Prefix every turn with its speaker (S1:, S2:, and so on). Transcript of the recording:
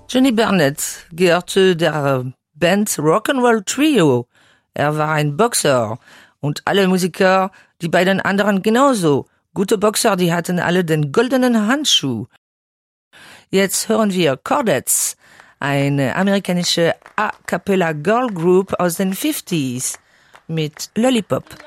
S1: Johnny Burnett gehörte der Band Rock'n'Roll Trio. Er war ein Boxer und alle Musiker, die beiden anderen genauso. Gute Boxer, die hatten alle den goldenen Handschuh. Jetzt hören wir Chordettes, eine amerikanische A-Cappella Girl Group aus den 50s mit Lollipop.